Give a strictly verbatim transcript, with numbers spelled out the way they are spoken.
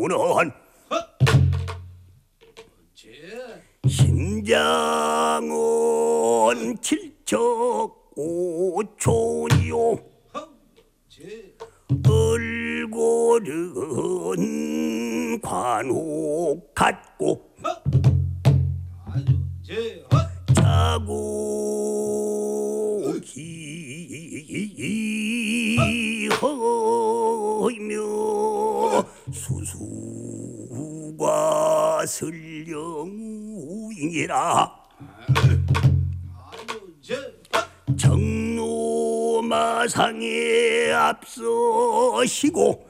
오너한 심장은 칠척 오촌이요 얼굴은 관옥 같고 자고기허이며 수수과 설령우잉이라 정로마상에 앞서시고